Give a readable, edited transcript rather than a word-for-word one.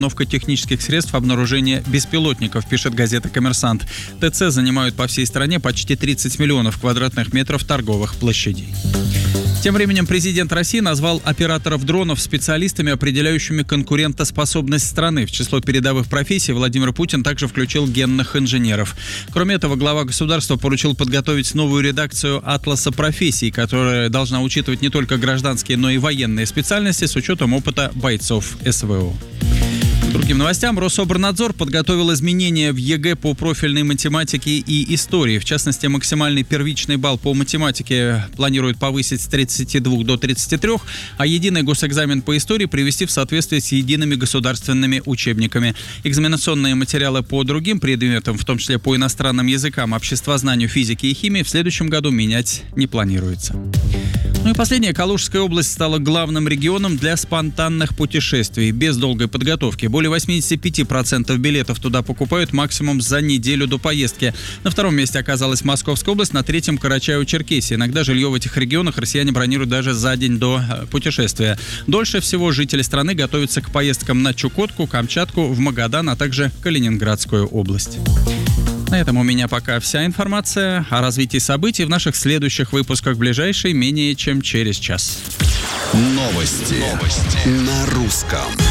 установка-технических средств обнаружения беспилотников, пишет газета «Коммерсант». ТЦ занимают по всей стране почти 30 миллионов квадратных метров торговых площадей. Тем временем президент России назвал операторов дронов специалистами, определяющими конкурентоспособность страны. В число передовых профессий Владимир Путин также включил генных инженеров. Кроме этого, глава государства поручил подготовить новую редакцию «Атласа профессий», которая должна учитывать не только гражданские, но и военные специальности с учетом опыта бойцов СВО. К другим новостям. Рособорнадзор подготовил изменения в ЕГЭ по профильной математике и истории. В частности, максимальный первичный балл по математике планирует повысить с 32 до 33, а единый госэкзамен по истории привести в соответствие с едиными государственными учебниками. Экзаменационные материалы по другим предметам, в том числе по иностранным языкам, обществознанию, физике и химии, в следующем году менять не планируется. Ну и последнее. Калужская область стала главным регионом для спонтанных путешествий без долгой подготовки. Более 85% билетов туда покупают максимум за неделю до поездки. На втором месте оказалась Московская область, на третьем Карачаево-Черкесия. Иногда жилье в этих регионах россияне бронируют даже за день до путешествия. Дольше всего жители страны готовятся к поездкам на Чукотку, Камчатку, в Магадан, а также Калининградскую область. На этом у меня пока вся информация. О развитии событий в наших следующих выпусках ближайшей менее чем через час. Новости на русском.